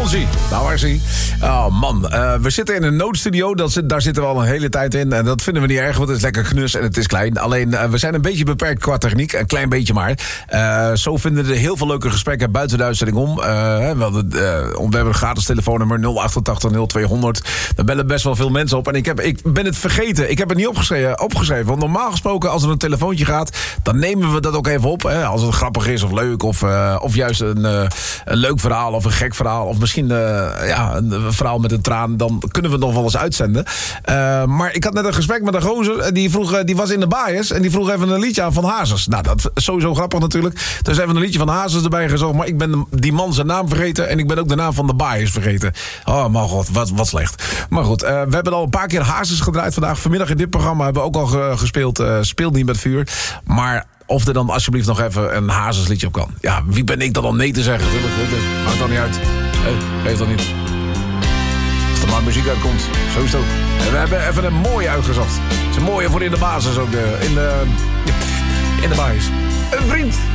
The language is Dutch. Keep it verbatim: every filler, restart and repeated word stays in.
Fonzie, nou waar is hij? Oh man, uh, we zitten in een noodstudio. Dat zit, daar zitten we al een hele tijd in. En dat vinden we niet erg, want het is lekker knus en het is klein. Alleen, uh, we zijn een beetje beperkt qua techniek. Een klein beetje maar. Uh, zo vinden er heel veel leuke gesprekken buiten de uitzending om. Uh, we, hadden, uh, we hebben een gratis telefoonnummer nul acht acht nul twee honderd. Daar bellen best wel veel mensen op. En ik, heb, ik ben het vergeten. Ik heb het niet opgeschreven, opgeschreven. Want normaal gesproken, als er een telefoontje gaat, dan nemen we dat ook even op. Hè, als het grappig is of leuk. Of, uh, of juist een, uh, een leuk verhaal of een gek verhaal. Of misschien uh, ja, een verhaal met een traan. Dan kunnen we het nog wel eens uitzenden. Uh, maar ik had net een gesprek met een gozer. En die, vroeg, die was in de bias. En die vroeg even een liedje aan van Hazes. Nou, dat is sowieso grappig natuurlijk. Dus even een liedje van Hazes erbij gezocht. Maar ik ben die man zijn naam vergeten. En ik ben ook de naam van de bias vergeten. Oh mijn god, wat, wat slecht. Maar goed, uh, we hebben al een paar keer Hazes gedraaid vandaag. Vanmiddag in dit programma hebben we ook al ge- gespeeld. Uh, Speelt niet met vuur. Maar of er dan alsjeblieft nog even een Hazes liedje op kan. Ja, wie ben ik dan om nee te zeggen? Maakt dan niet uit. Hey, geeft dan niet. Als er maar muziek uitkomt, sowieso. En we hebben even een mooie uitgezocht. Het is een mooie voor in de basis ook. De, in de, in de basis. Een vriend